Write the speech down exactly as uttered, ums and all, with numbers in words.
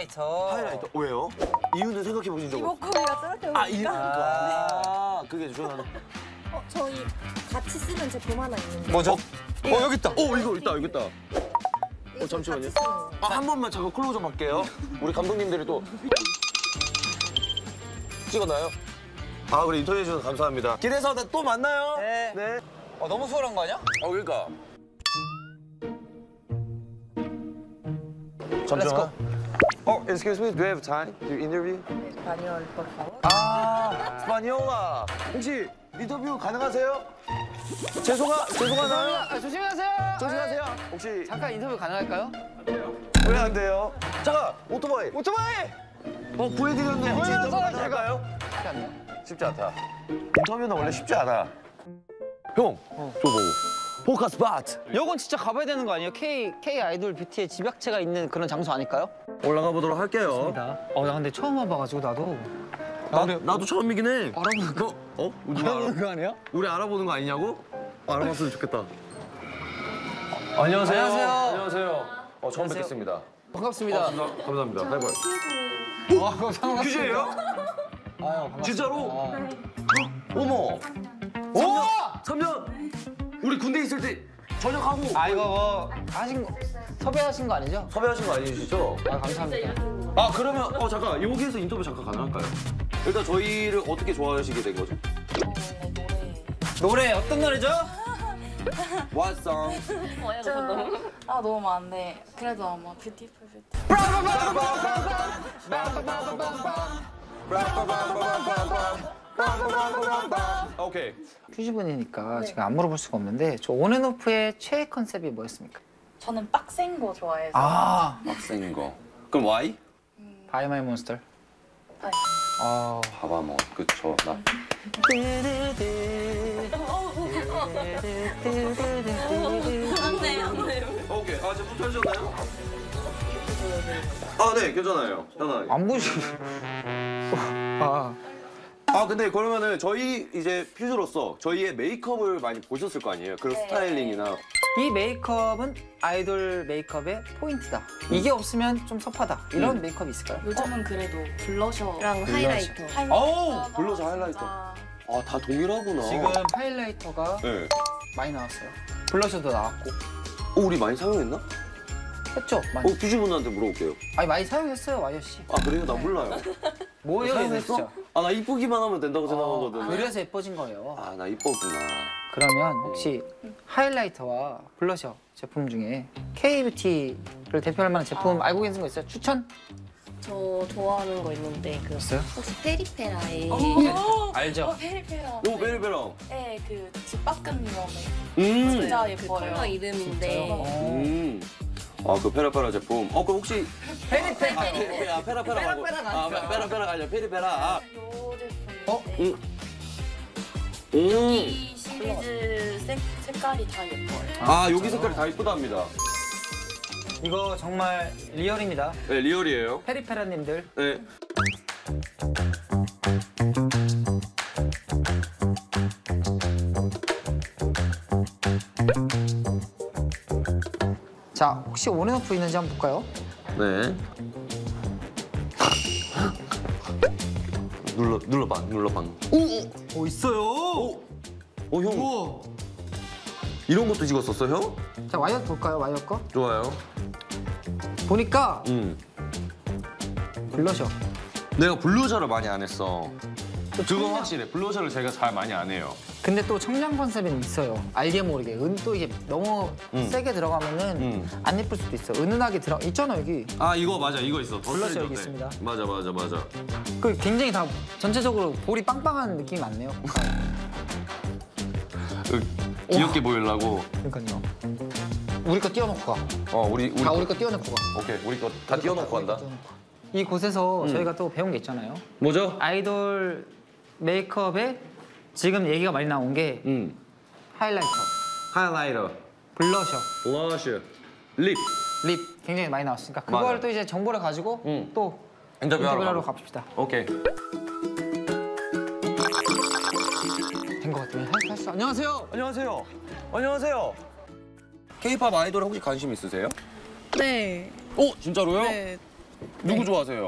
하이라이터. 하이라이터. 왜요? 이유는 생각해 보신 적 없어요? 이목구비가 뚜렷해 아, 보니까. 이유가. 그게 중요하네. 어, 저희 같이 쓰는 제품 하나 있는데. 뭐죠? 네. 어, 여기 있다. 어, 이거 있다, 이거 있다. 어, 잠시만요. 아, 한 번만 잠깐 클로즈업 할게요. 우리 감독님들이 또 찍었나요? 아, 그래 인터뷰해 주셔서 감사합니다. 길에서 또 만나요. 네. 네. 어, 너무 수월한 거 아니야? 어, 그러니까. Let's 잠시만. Oh, excuse me, do you have time to interview? 마뉴얼 por favor. 아, 스파니올라. 혹시 인터뷰 가능하세요? 죄송하, 죄송하나요? 아, 조심하세요. 조심하세요. 혹시 잠깐 인터뷰 가능할까요? 왜 안 돼요? 잠깐, 오토바이. 오토바이! 어, 구해드렸는데 혹시 인터뷰 구해드렸어요, 가능할까요? 쉽지 않네요. 쉽지 않다. 인터뷰는 원래 쉽지 않아. 형, 저 뭐, 포커 스팟. 요건 진짜 가봐야 되는 거 아니에요? K, K 아이돌 뷰티의 집약체가 있는 그런 장소 아닐까요? 올라가 보도록 할게요. 어, 나 근데 처음 와봐가지고 나도. 나, 나도 처음이긴 해. 알아보는 거? 어? 누가 알아? 거 아니야? 우리 알아보는 거 아니냐고? 알아봤으면 좋겠다. 안녕하세요. 안녕하세요. 안녕하세요. 어, 처음 안녕하세요. 뵙겠습니다. 반갑습니다. 어, 감사, 감사합니다. 하이바이. 아, 감사합니다. 퀴즈예요? 아유, 반갑습니다. 진짜로? 아. 어머. 오! 삼 년. 우리 군대 있을 때 전역하고. 아, 이거 뭐 하신 거, 섭외하신 거 아니죠? 섭외하신 거 아니시죠? 아, 감사합니다. 아, 그러면 어 잠깐 여기에서 인터뷰 잠깐 가능할까요? 일단 저희를 어떻게 좋아하시게 된 거죠? 노래 어떤 노래죠? What song? 아 너무 많은데 그래도 아마 뷰티풀 뷰티 오케이. 퓨즈분이니까 제가 안 물어볼 수가 없는데 저 온앤오프의 최애 컨셉이 뭐였습니까? 저는 빡센 거 좋아해서 아, 빡센 거. 그럼 why? 바이 마이 몬스터. 네. 아, 봐봐 뭐 그쵸 나. 안돼 안돼 오케이. 아 지금 편하셨나요? 아 네 괜찮아요. 편하게. 안 보시. 아, 아 근데 그러면은 저희 이제 퓨즈로서 저희의 메이크업을 많이 보셨을 거 아니에요? 그런 네. 스타일링이나. 이 메이크업은 아이돌 메이크업의 포인트다. 이게 없으면 좀 섭하다. 이런 음. 메이크업이 있을까요? 요즘은 그래도 블러셔랑 랑 하이라이터. 어우, 블러셔 하이라이터. 아 다 동일하구나. 지금 하이라이터가 네. 많이 나왔어요. 블러셔도 나왔고. 어 우리 많이 사용했나? 했죠? 많이. 어 퓨즈분한테 물어볼게요. 아니, 많이 사용했어요, 와이어 씨. 아 그래요? 나 몰라요. 뭐예요, 사용했어? 진짜? 아 나 이쁘기만 하면 된다고 어, 생각하거든. 그래서 예뻐진 거예요. 아 나 이뻤구나. 그러면 혹시 하이라이터와 블러셔 제품 중에 K뷰티를 대표할 만한 제품 알고 계신 거 있어요? 추천? 저 좋아하는 거 있는데 그 있어요? 혹시 페리페라의 알죠? 어 페리페라 오 베리베랑. 네그 집밥금 이런 음. 진짜 그 예뻐요 컬러 이름인데 어. 음. 아그 페라페라 제품. 어 그럼 혹시 페리페라. 아, 페, 아 페라페라 말고. 페라페라가 아 아니라. 페라페라가 아니라 페리페라. 아. 요 제품인데 어? 음. 음. 이 시리즈 색, 색깔이 다 예뻐요 아 여기 색깔이 다 이쁘답니다. 이거 정말 리얼입니다. 네 리얼이에요. 페리페라님들. 네. 자, 혹시 온앤오프 있는지 한번 볼까요? 네. 눌러 눌러봐 눌러봐. 오, 있어요. 오. 어 형. 이런 것도 찍었었어 형? 자, 와이어 볼까요, 와이어 거? 좋아요. 보니까 음. 블러셔. 내가 블러셔를 많이 안 했어. 그건 확실해. 블러셔를 제가 잘 많이 안 해요. 근데 또 청량 컨셉은 있어요. 알게 모르게. 은 또 이게 너무 음. 세게 들어가면은 음. 안 예쁠 수도 있어. 은은하게 들어 있잖아 여기. 아 이거 맞아 이거 있어. 더 블러셔 쓰리도 여기 돼. 있습니다. 맞아 맞아 맞아. 그 굉장히 다 전체적으로 볼이 빵빵한 느낌이 많네요. 그, 귀엽게 보이려고. 그러니까요. 우리 거 띄워놓고 가. 어 우리 우리 다 우리 거 띄워놓고 가. 오케이 우리 거 다 띄워놓고 간다. 이 곳에서 음. 저희가 또 배운 게 있잖아요. 뭐죠? 아이돌 메이크업에 지금 얘기가 많이 나온 게 음. 하이라이터, 하이라이터, 블러셔, 블러셔, 립. 립 굉장히 많이 나왔으니까 그걸 맞아요. 또 이제 정보를 가지고 음. 또 인터뷰하러 인터뷰하러 가보- 가봅시다. 오케이. 된 것 같아요. 할- 할수- 안녕하세요. 안녕하세요. 안녕하세요. K-팝 아이돌에 혹시 관심 있으세요? 네. 어 진짜로요? 네. 누구 좋아하세요?